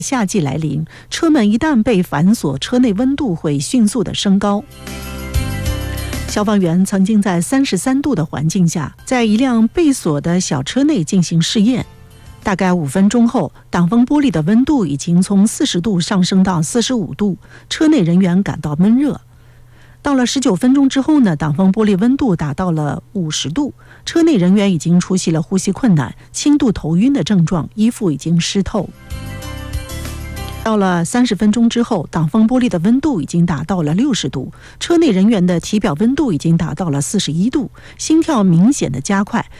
夏季来临，车门一旦被反锁，车内温度会迅速的升高。消防员曾经在33度的环境下，在一辆被锁的小车内进行试验。大概5分钟后，挡风玻璃的温度已经从40度上升到45度，车内人员感到闷热。到了19分钟之后呢，挡风玻璃温度达到了50度，车内人员已经出现了呼吸困难、轻度头晕的症状，衣服已经湿透。到了30分钟之后，挡风玻璃的温度已经达到了60度，车内人员的体表温度已经达到了41度，心跳明显的加快，